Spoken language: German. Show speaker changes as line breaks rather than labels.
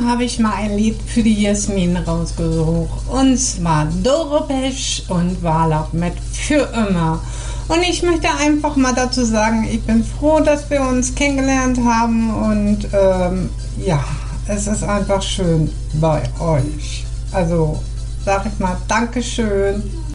habe ich mal ein Lied für die Jasmin rausgesucht. Und zwar Doro Pesch und Wala mit Für immer. Und ich möchte einfach mal dazu sagen, ich bin froh, dass wir uns kennengelernt haben. Und ja, es ist einfach schön bei euch. Also sag ich mal Dankeschön.